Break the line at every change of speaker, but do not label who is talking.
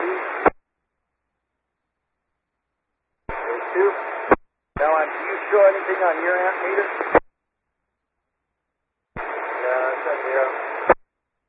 2. Now, do you show anything on your amp meter?